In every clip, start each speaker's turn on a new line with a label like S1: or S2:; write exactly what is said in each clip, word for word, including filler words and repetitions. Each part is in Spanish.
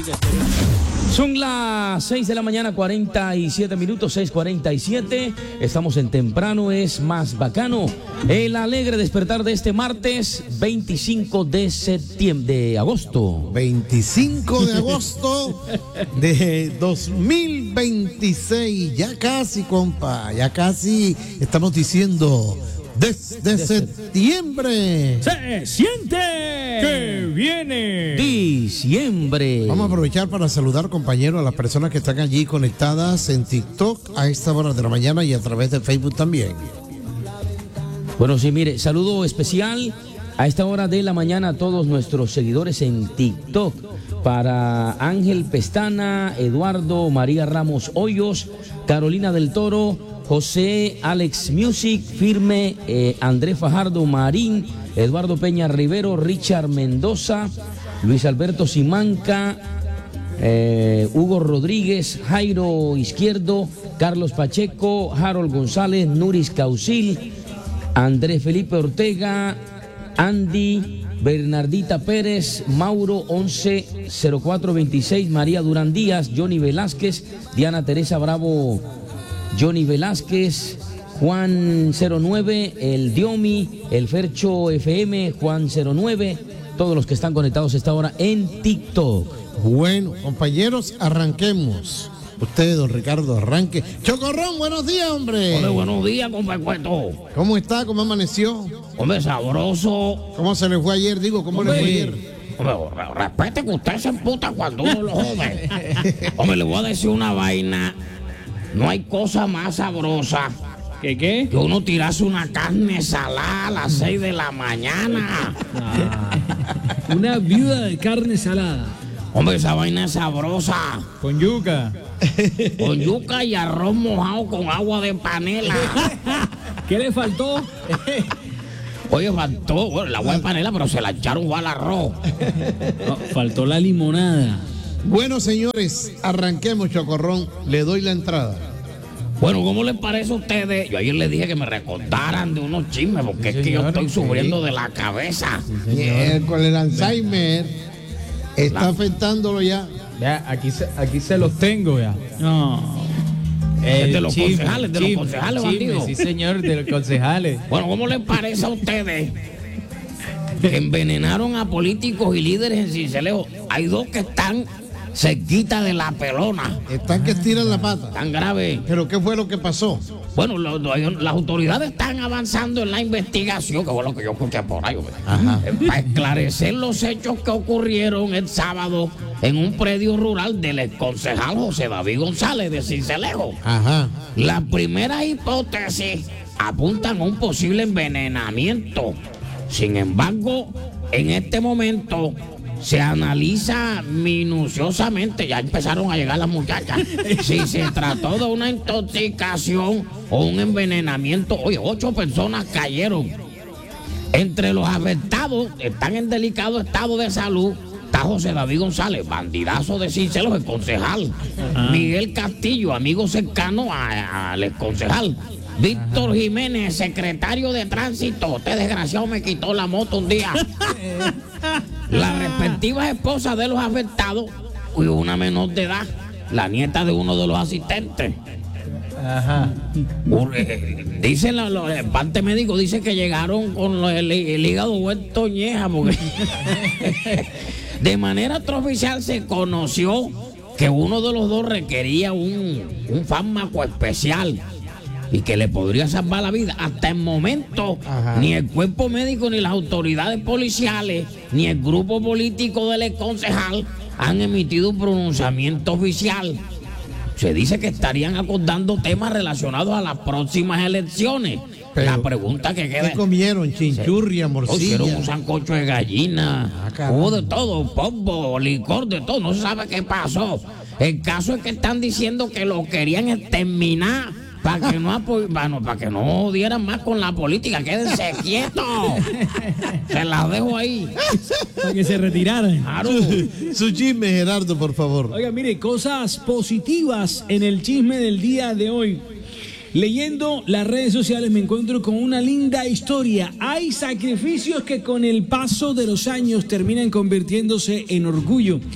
S1: Son las seis de la mañana, cuarenta y siete minutos, seis cuarenta y siete. Estamos en Temprano es Más Bacano. El alegre despertar de este martes veinticinco de septiembre, de agosto.
S2: veinticinco de agosto de dos mil veintiséis. Ya casi, compa, ya casi estamos diciendo desde de septiembre.
S1: Se siente
S3: que viene
S1: diciembre.
S2: Vamos a aprovechar para saludar, compañeros, a las personas que están allí conectadas en TikTok a esta hora de la mañana y a través de Facebook también.
S1: Bueno, sí, mire, saludo especial a esta hora de la mañana a todos nuestros seguidores en TikTok. Para Ángel Pestana, Eduardo María Ramos Hoyos, Carolina del Toro, José Alex Music, Firme, eh, André Fajardo Marín, Eduardo Peña Rivero, Richard Mendoza, Luis Alberto Simanca, eh, Hugo Rodríguez, Jairo Izquierdo, Carlos Pacheco, Harold González, Nuris Causil, Andrés Felipe Ortega, Andy, Bernardita Pérez, Mauro once cero cuatro veintiséis, María Durán Díaz, Johnny Velázquez, Diana Teresa Bravo, Johnny Velázquez, Juan cero nueve, el Diomi, el Fercho F M, Juan cero nueve, todos los que están conectados a esta hora en TikTok.
S2: Bueno, compañeros, arranquemos. Usted, don Ricardo, arranque. Chocorrón, buenos días, hombre.
S4: Hombre, buenos días, compa Cueto.
S2: ¿Cómo está? ¿Cómo amaneció?
S4: Hombre, sabroso.
S2: ¿Cómo se le fue ayer? Digo, ¿cómo
S4: Hombre,
S2: le fue ayer?
S4: Hombre, respete que usted se emputa cuando uno lo jode. Hombre, le voy a decir una vaina. No hay cosa más sabrosa.
S3: ¿Qué qué?
S4: Que uno tirase una carne salada a las seis de la mañana.
S3: Ah, una viuda de carne salada.
S4: Hombre, esa vaina es sabrosa.
S3: Con yuca.
S4: Con yuca y arroz mojado con agua de panela.
S3: ¿Qué le faltó?
S4: Oye, faltó bueno, el agua de panela, pero se la echaron igual al arroz.
S3: No, faltó la limonada.
S2: Bueno, señores, arranquemos, Chocorrón. Le doy la entrada.
S4: Bueno, ¿cómo les parece a ustedes? Yo ayer les dije que me recordaran de unos chismes, porque sí, es que yo estoy sufriendo sí. de la cabeza.
S2: Sí, con el Alzheimer está
S4: la...
S2: afectándolo ya.
S5: Ya, aquí se, aquí se los tengo ya.
S3: No.
S4: El de los chisme, concejales, de chisme, los concejales,
S5: chisme,
S4: bandido.
S5: Sí, señor, de los concejales.
S4: Bueno, ¿cómo les parece a ustedes que envenenaron a políticos y líderes en Sincelejo? Hay dos que están cerquita de la pelona.
S2: Están que estiran la pata.
S4: Tan grave.
S2: ¿Pero qué fue lo que pasó?
S4: Bueno, lo, lo, las autoridades están avanzando en la investigación, que fue lo que yo escuché por ahí,
S2: Ajá.
S4: para esclarecer los hechos que ocurrieron el sábado en un predio rural del exconcejal José David González de Sincelejo.
S2: Ajá.
S4: Las primeras hipótesis apuntan a un posible envenenamiento. Sin embargo, en este momento se analiza minuciosamente, ya empezaron a llegar las muchachas, si se trató de una intoxicación o un envenenamiento. Oye, ocho personas cayeron. Entre los afectados están en delicado estado de salud. Está José David González, bandidazo de Sincelejo, el concejal. Ajá. Miguel Castillo, amigo cercano al exconcejal. Víctor Ajá. Jiménez, secretario de tránsito. Este desgraciado me quitó la moto un día. Las respectivas esposas de los afectados y una menor de edad, la nieta de uno de los asistentes.
S5: Ajá.
S4: Dice la, la, el parte médico dice que llegaron con el, el hígado vuelto ñeja, porque de manera extraoficial se conoció que uno de los dos requería un, un fármaco especial y que le podría salvar la vida. Hasta el momento, Ajá. ni el cuerpo médico, ni las autoridades policiales, ni el grupo político del exconcejal han emitido un pronunciamiento oficial. Se dice que estarían acordando temas relacionados a las próximas elecciones. Pero, la pregunta que queda...
S2: ¿Qué comieron? Chinchurria, morcilla.
S4: Hicieron un sancocho de gallina, ah, hubo de todo, pombo, licor, de todo. No se sabe qué pasó. El caso es que están diciendo que lo querían exterminar para que no apo- bueno, para que no dieran más con la política. Quédense quietos. Se las dejo ahí.
S3: Para que se retiraran.
S4: Claro.
S2: Su, su chisme, Gerardo, por favor.
S3: Oiga, mire, cosas positivas en el chisme del día de hoy. Leyendo las redes sociales me encuentro con una linda historia. Hay sacrificios que con el paso de los años terminan convirtiéndose en orgullo.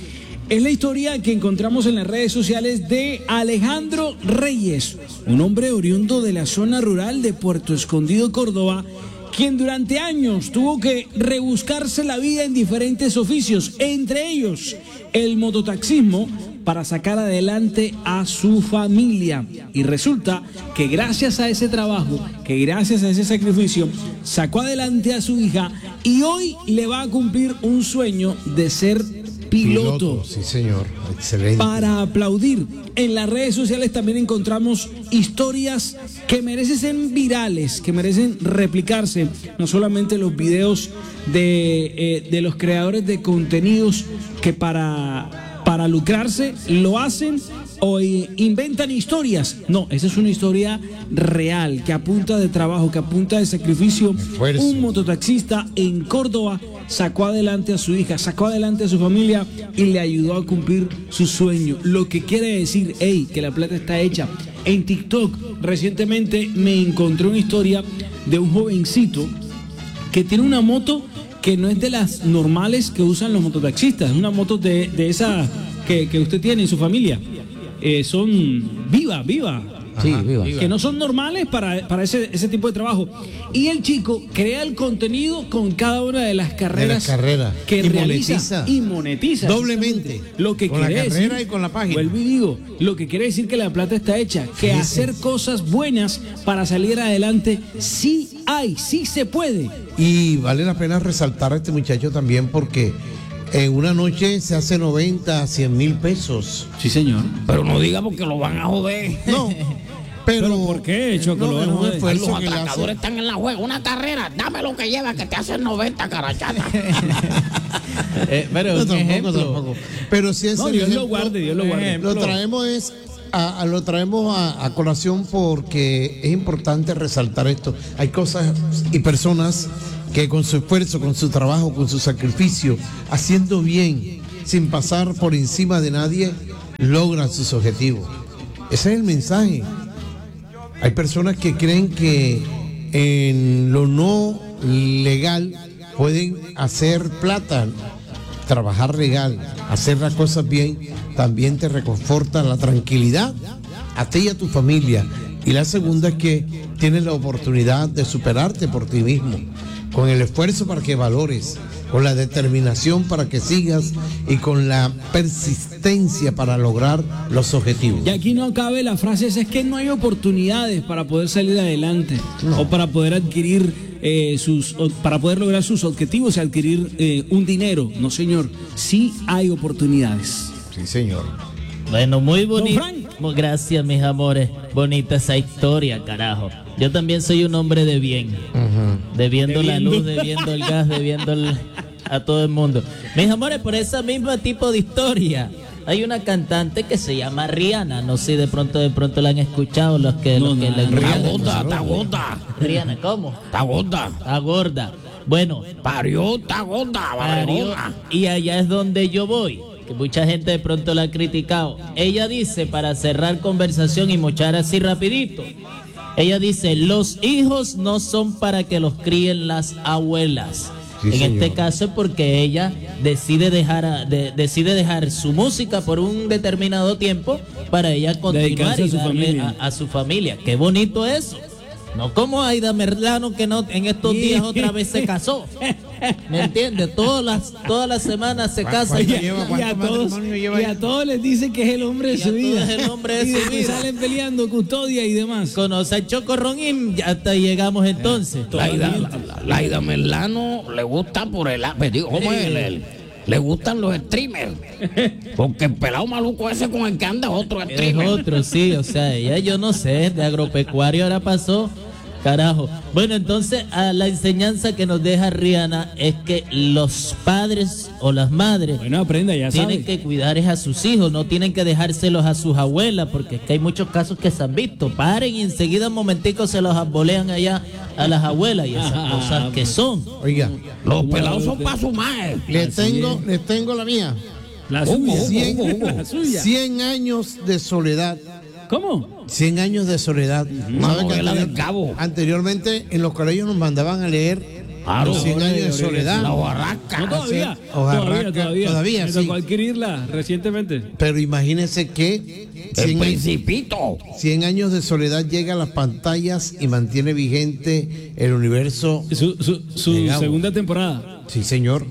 S3: Es la historia que encontramos en las redes sociales de Alejandro Reyes, un hombre oriundo de la zona rural de Puerto Escondido, Córdoba, quien durante años tuvo que rebuscarse la vida en diferentes oficios, entre ellos el mototaxismo, para sacar adelante a su familia. Y resulta que gracias a ese trabajo, que gracias a ese sacrificio, sacó adelante a su hija y hoy le va a cumplir un sueño de ser piloto.
S2: Piloto, sí señor, excelente.
S3: Para aplaudir. En las redes sociales también encontramos historias que merecen ser virales, que merecen replicarse, no solamente los videos de, eh, de los creadores de contenidos que para, para lucrarse lo hacen o eh, inventan historias. No, esa es una historia real, que apunta de trabajo, que apunta de sacrificio.
S2: Esfuerzo.
S3: Un mototaxista en Córdoba sacó adelante a su hija, sacó adelante a su familia y le ayudó a cumplir su sueño. Lo que quiere decir, hey, que la plata está hecha. En TikTok recientemente me encontré una historia de un jovencito que tiene una moto que no es de las normales que usan los mototaxistas, es una moto de, de esa que, que usted tiene en su familia. Eh, son viva, viva.
S1: Sí, viva.
S3: Que no son normales para, para ese, ese tipo de trabajo. Y el chico crea el contenido con cada una de las carreras,
S2: De las carreras.
S3: que
S2: Y
S3: realiza
S2: monetiza.
S3: y monetiza.
S2: Doblemente.
S3: exactamente. Lo que
S2: Con la
S3: quiere
S2: carrera
S3: decir,
S2: y con la página.
S3: Vuelvo y digo, lo que quiere decir que la plata está hecha, que
S2: Sí,
S3: hacer
S2: sí.
S3: cosas buenas para salir adelante sí hay, sí se puede.
S2: Y vale la pena resaltar a este muchacho también porque en una noche se hace noventa, cien mil pesos.
S3: Sí, señor.
S4: Pero no diga porque lo van a joder.
S2: No, pero,
S3: ¿Pero por qué, Choco? Lo
S2: No,
S3: van a
S2: es un
S3: joder.
S2: esfuerzo
S4: Los
S2: que le
S4: atracadores
S2: hace.
S4: están en la juega. Una carrera, dame lo que lleva que te hacen noventa, carachata.
S5: Eh, pero
S2: No,
S5: un
S2: tampoco,
S5: ejemplo.
S2: tampoco. Pero si es
S3: No,
S2: el
S3: Dios lo
S2: ejemplo,
S3: guarde, Dios lo guarde.
S2: Lo traemos es a, a- lo traemos a, a colación porque es importante resaltar esto. Hay cosas y personas que con su esfuerzo, con su trabajo, con su sacrificio, haciendo bien, sin pasar por encima de nadie, logran sus objetivos. Ese es el mensaje. Hay personas que creen que en lo no legal pueden hacer plata. Trabajar legal, hacer las cosas bien, también te reconforta la tranquilidad a ti y a tu familia. Y la segunda es que tienes la oportunidad de superarte por ti mismo, con el esfuerzo para que valores, con la determinación para que sigas y con la persistencia para lograr los objetivos.
S3: Y aquí no cabe la frase esa, es que no hay oportunidades para poder salir adelante o para poder adquirir eh, sus, o para poder lograr sus objetivos y adquirir eh, un dinero. No, señor, sí hay oportunidades.
S2: Sí, señor.
S6: Bueno, muy bonito.
S3: Frank.
S6: Gracias, mis amores. Bonita esa historia, carajo. Yo también soy un hombre de bien. Debiendo la
S3: Debiendo.
S6: luz, debiendo el gas, debiendo el- a todo el mundo. Mis amores, por ese mismo tipo de historia, hay una cantante que se llama Rihanna. No sé si de pronto, de pronto la han escuchado los que,
S3: No,
S6: los que
S3: no,
S6: la-
S3: no.
S4: Está gorda, está gorda.
S6: Rihanna, ¿cómo?
S4: Está gorda.
S6: Está gorda. Bueno,
S4: Parió, está gorda,
S6: parió,
S4: barrigona.
S6: y allá es donde yo voy, que mucha gente de pronto la ha criticado. Ella dice, para cerrar conversación y mochar así rapidito, ella dice, los hijos no son para que los críen las abuelas.
S2: Sí,
S6: en
S2: señor.
S6: este caso es porque ella decide dejar a- de- decide dejar su música por un determinado tiempo para ella continuar
S3: Dedicarse a
S6: y
S3: su
S6: darle
S3: familia.
S6: a, a su familia. Qué bonito eso. No como Aida Merlano, que no en estos días otra vez se casó. ¿Me entiendes? Todas las, todas las semanas se casa.
S2: ¿Cuánto
S6: y-
S2: lleva?
S3: Y a,
S2: ¿Cuántos
S3: todos,
S2: matrimonios lleva
S3: y
S2: ya?
S3: a todos les dicen que es el hombre de
S6: Y a
S3: su
S6: todos
S3: vida.
S6: es el hombre de
S3: y
S6: su
S3: después
S6: vida.
S3: salen peleando custodia y demás.
S6: Conoce al Chocorrón y ya hasta llegamos entonces.
S4: Laida, la, la- Laida Merlano le gusta por el... pues digo, ¿cómo es? Le, le gustan los streamers. Porque el pelado maluco ese con el que anda es otro
S6: Es
S4: streamer.
S6: otro, sí, o sea, ella yo no sé, de agropecuario ahora pasó, carajo. Bueno, entonces a la enseñanza que nos deja Rihanna es que los padres o las madres
S3: Bueno, aprenda, ya
S6: tienen
S3: sabe.
S6: que cuidar es a sus hijos, no tienen que dejárselos a sus abuelas, porque es que hay muchos casos que se han visto. Paren y enseguida un momentico se los abolean allá a las abuelas y esas
S3: Ah,
S6: cosas que son.
S2: Oiga,
S4: Los pelados son para su madre.
S2: le
S3: Así
S2: tengo,
S3: es.
S2: le tengo la mía.
S3: La
S4: Hugo,
S3: suya.
S4: Hugo,
S2: cien,
S4: Hugo, Hugo.
S3: La suya.
S2: cien años de soledad.
S3: ¿Cómo?
S2: cien años de soledad.
S4: Una
S2: ¿Sabe que
S4: novela
S2: anterior-
S4: del Cabo.
S2: Anteriormente en los colegios nos mandaban a leer
S4: Claro.
S2: Los cien años de soledad.
S4: La Hojarasca.
S3: No, todavía.
S2: Hojarasca,
S3: Todavía, todavía.
S2: todavía,
S3: Me
S2: sí.
S3: tocó adquirirla recientemente.
S2: Pero imagínense que
S4: El
S2: cien,
S4: Principito.
S2: cien años de soledad llega a las pantallas y mantiene vigente el universo.
S3: Su, su, su
S2: Digamos.
S3: segunda temporada.
S2: Sí, señor.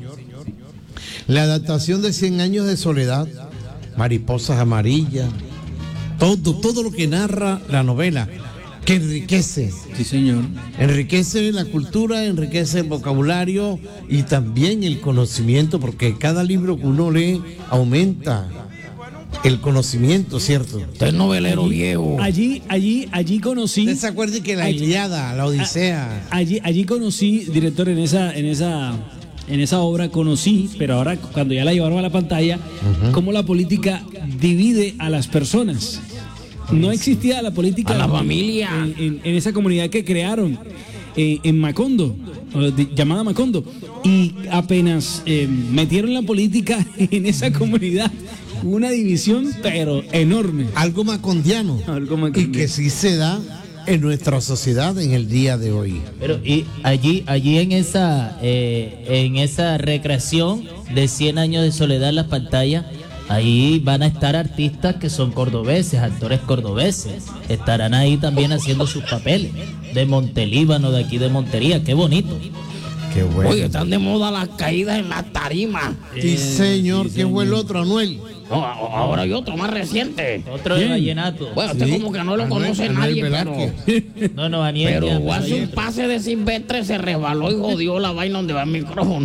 S2: La adaptación de cien años de soledad, Mariposas Amarillas, todo, todo lo que narra la novela, que enriquece,
S3: Sí, señor.
S2: enriquece la cultura, enriquece el vocabulario y también el conocimiento, porque cada libro que uno lee aumenta el conocimiento, ¿cierto?
S4: Usted es novelero viejo.
S3: Allí, allí, allí conocí.
S2: ¿Usted se acuerda que la
S3: Allí-
S2: Ilíada, la Odisea?
S3: Allí, allí conocí, director, en esa, en esa, en esa obra conocí, pero ahora cuando ya la llevaron a la pantalla, cómo la política divide a las personas. No existía la política
S4: A la familia.
S3: en, en- en esa comunidad que crearon eh, en Macondo, o de- llamada Macondo, y apenas eh, metieron la política en esa comunidad, hubo una división pero enorme.
S2: Algo macondiano,
S3: Algo
S2: y
S3: macondiano.
S2: que sí se da en nuestra sociedad en el día de hoy.
S6: Pero y allí, allí en esa, eh, en esa recreación de cien años de soledad en las pantallas, ahí van a estar artistas que son cordobeses, actores cordobeses. Estarán ahí también haciendo sus papeles. De Montelíbano, de aquí de Montería, qué bonito.
S2: Qué bueno.
S4: Oye, están de moda las caídas en las tarimas.
S2: Sí, señor. ¿Quién fue el otro, Anuel?
S4: No, a- ahora hay otro más reciente.
S6: Otro de vallenato.
S4: Bueno, usted
S2: Sí.
S4: como que no lo
S2: Anuel-
S4: conoce
S2: Anuel
S4: nadie,
S2: Velázquez.
S4: pero,
S6: No, no, Aniel.
S4: pero
S6: ya,
S4: hace
S6: pero
S4: un pase de Silvestre, se resbaló y jodió la vaina donde va el micrófono.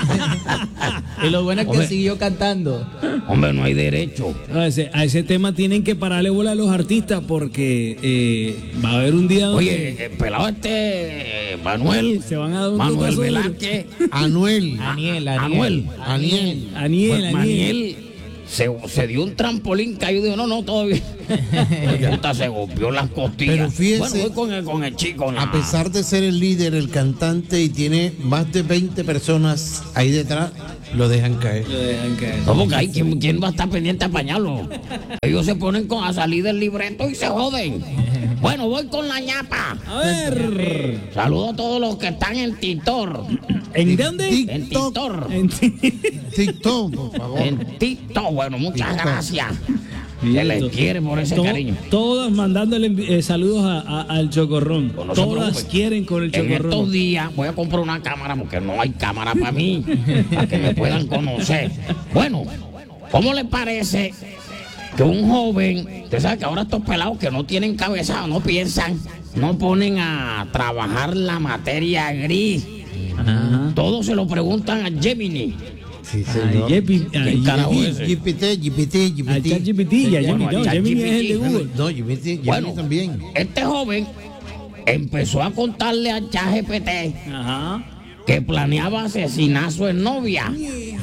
S6: Y lo bueno es que
S4: Hombre.
S6: siguió cantando.
S4: Hombre, no hay derecho.
S3: A ese, a ese tema tienen que pararle bola a los artistas porque eh, va a haber un día donde
S4: Oye, el pelado este, eh, Manuel,
S3: se van a dar un
S4: Manuel
S3: totazo duro.
S4: Velázquez,
S2: Anuel.
S6: Aniel,
S4: Anuel,
S2: Aniel.
S3: Aniel,
S4: Pues,
S3: Aniel.
S4: Maniel se, se dio un trampolín, cayó y dijo, no, no, todo bien. El puta se golpeó las costillas.
S2: Pero fíjese,
S4: bueno, voy con el, con el chico.
S2: A
S4: nah.
S2: pesar de ser el líder, el cantante y tiene más de veinte personas ahí detrás, lo dejan caer.
S3: Lo dejan caer.
S4: No, porque hay ¿quién, quién va a estar pendiente a apañarlo? Ellos se ponen con, a salir del libreto y se joden. Bueno, voy con la ñapa.
S3: A ver.
S4: Saludo a todos los que están en Titor.
S3: ¿En dónde?
S4: En Titor.
S3: En ti-
S2: TikTok, por favor.
S4: En Titor. Bueno, muchas
S2: TikTok.
S4: gracias. Se les quiere por ese
S3: To-
S4: cariño.
S3: Todas mandándole envi- eh, saludos a- a- al Chocorrón.
S4: Pues no se
S3: Todas
S4: preocupe.
S3: quieren con el
S4: En estos
S3: Chocorrón.
S4: días voy a comprar una cámara porque no hay cámara para mí, para que me puedan conocer. Bueno, ¿cómo le parece que un joven, usted sabe que ahora estos pelados que no tienen cabeza, no piensan, no ponen a trabajar la materia gris?
S3: Ajá.
S4: Todos se lo preguntan a Gemini.
S2: Sí,
S3: Ay,
S2: señor.
S3: Jepi-
S4: ¿Quién
S3: ay,
S4: carajo
S3: Jepi-
S4: es?
S2: G P T, G P T, G
S3: Al
S2: P T.
S3: ChatGPT, y a
S4: Bueno,
S3: Gemini,
S4: al
S3: no, Gemini es el de
S4: ChatGPT.
S3: Google.
S2: No, G P T, Gemini
S4: Bueno,
S2: también.
S4: este joven empezó a contarle a ChatGPT
S3: Ajá.
S4: que planeaba asesinar a su novia.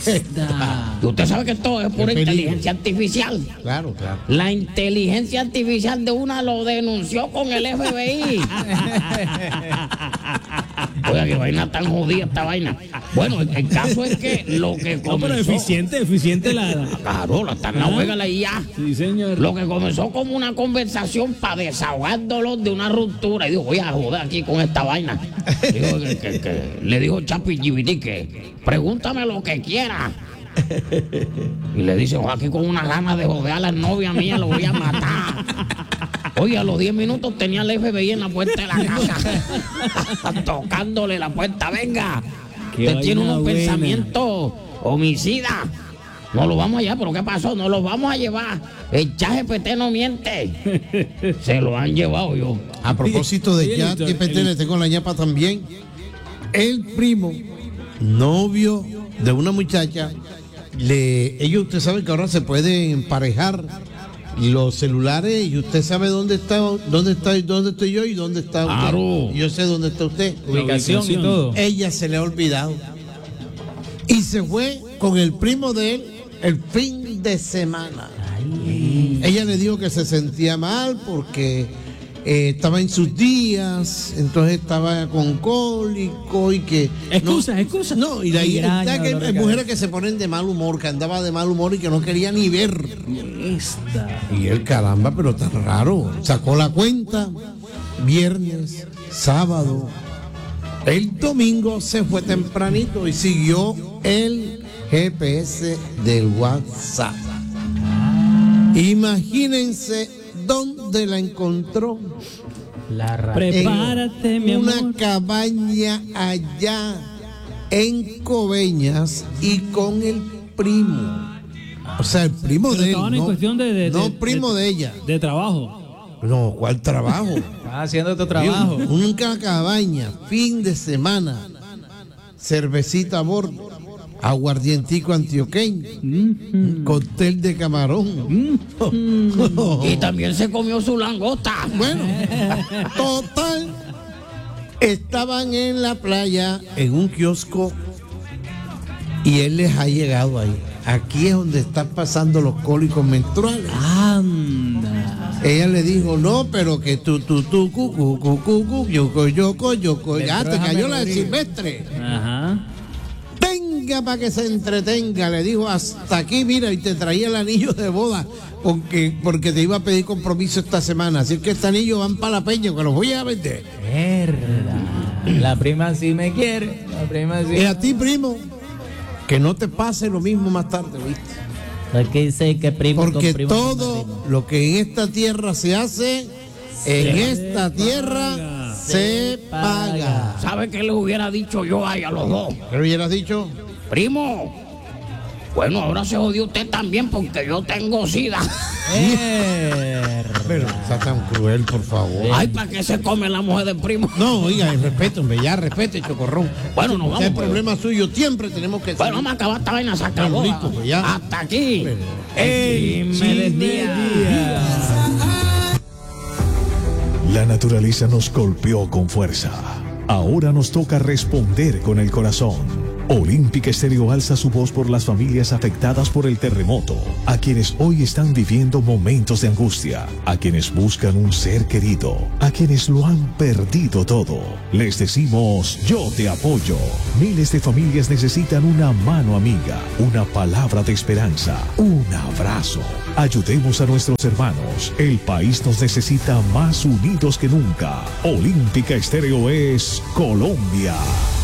S4: Y usted sabe que esto es pura
S2: peligro.
S4: inteligencia artificial.
S2: Claro, claro.
S4: La inteligencia artificial de una lo denunció con el F B I. Oiga, qué vaina tan jodida esta vaina. Bueno, el, el caso es que lo que
S3: No, pero
S4: comenzó...
S3: eficiente, eficiente la.
S4: Claro, la están juega la I A.
S3: Sí, señor.
S4: Lo que comenzó como una conversación para desahogar dolor de una ruptura. Y dijo, voy a joder aquí con esta vaina. Dijo que, que- que- le dijo Chapi G B T que pregúntame lo que quiera. Y le dice, ojalá aquí con una gana de joder a la novia mía, lo voy a matar. Oye, a los diez minutos tenía el F B I en la puerta de la casa, tocándole la puerta. Venga,
S3: Qué
S4: usted tiene
S3: vaina
S4: unos
S3: buena.
S4: pensamientos homicidas. No lo vamos allá, pero ¿qué pasó? No lo vamos a llevar. El ChatGPT no miente. Se lo han llevado yo.
S2: A propósito de
S3: Oye,
S2: chat
S3: el-
S2: G P T, le tengo la ñapa también. El primo, novio de una muchacha, le, ellos, usted sabe que ahora se pueden emparejar los celulares y usted sabe dónde está, dónde está, dónde estoy yo y dónde está usted.
S4: Claro.
S2: Yo sé dónde está usted.
S6: Ubicación y todo.
S2: Ella se le ha olvidado y se fue con el primo de él el fin de semana. Ella le dijo que se sentía mal porque eh, estaba en sus días, entonces estaba con cólico y que...
S3: Excusas,
S2: no,
S3: excusas.
S2: No, y la
S6: Migraña,
S2: idea que
S6: dolor de
S2: hay
S6: cabeza.
S2: mujeres que se ponen de mal humor, que andaba de mal humor y que no quería ni ver. Y él, caramba, pero tan raro. Sacó la cuenta, viernes, sábado, El domingo se fue tempranito y siguió el G P S del WhatsApp. Imagínense dónde la encontró.
S6: La ra-
S3: Prepárate,
S2: En
S3: mi amor.
S2: una cabaña allá en Coveñas y con el primo. O sea, el primo
S3: Pero
S2: de él.
S3: estaban en
S2: No,
S3: cuestión de, de-
S2: no
S3: de-
S2: primo de, ella.
S3: De trabajo.
S2: No, ¿cuál trabajo?
S6: Estás haciendo tu trabajo.
S2: Una cabaña, fin de semana, cervecita a bordo, aguardientico antioqueño, un cóctel de camarón.
S4: Y también se comió su langosta.
S2: Bueno, total, estaban en la playa, en un kiosco, y él les ha llegado ahí. Aquí es donde están pasando los cólicos menstruales.
S3: Anda.
S2: Ella le dijo, no, pero que tú, tú, tú, cu, cu, cu, cu, cu, yoco, yoco, yoco. Ya te cayó la de Silvestre.
S3: Ajá.
S2: Tenga para que se entretenga. Le dijo, hasta aquí, mira, y te traía el anillo de boda, porque, porque te iba a pedir compromiso esta semana. Así que este anillo van para la peña, que los voy a vender.
S6: Verdad. La prima sí me quiere. La prima sí.
S2: Y a ti, primo, que no te pase lo mismo más tarde, ¿viste?
S6: Aquí dice que primo
S2: Porque
S6: con primo son
S2: todo
S6: primos.
S2: lo que en esta tierra se hace, en esta tierra se paga.
S4: ¿Sabe qué les hubiera dicho yo ahí a los dos?
S2: ¿Qué le hubieras dicho?
S4: Primo, bueno, ahora se jodió usted también porque yo tengo sida.
S2: Pero está tan cruel, por favor.
S4: Ay, ¿para qué se come la mujer del primo?
S2: No, oiga, respeto, hombre, ya respete, chocorrón.
S4: Bueno, nos
S2: Ese
S4: vamos.
S2: es
S4: pues.
S2: problema suyo, siempre tenemos que
S4: Bueno, vamos a acabar esta vaina, se acabó.
S2: Bueno, listo, pues ya.
S4: Hasta aquí.
S2: Pero-
S4: El chisme del día.
S7: La naturaleza nos golpeó con fuerza. Ahora nos toca responder con el corazón. Olímpica Estéreo alza su voz por las familias afectadas por el terremoto, a quienes hoy están viviendo momentos de angustia, a quienes buscan un ser querido, a quienes lo han perdido todo. Les decimos, yo te apoyo. Miles de familias necesitan una mano amiga, una palabra de esperanza, un abrazo. Ayudemos a nuestros hermanos. El país nos necesita más unidos que nunca. Olímpica Estéreo es Colombia.